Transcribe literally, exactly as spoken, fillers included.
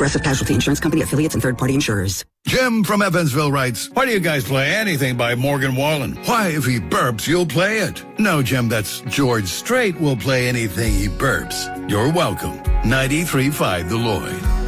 Progressive Casualty Insurance Company, affiliates, and third-party insurers. Jim from Evansville writes, why do you guys play anything by Morgan Wallen? Why, if he burps, you'll play it. No, Jim, that's George Strait will play anything he burps. You're welcome. ninety-three point five The Lloyd.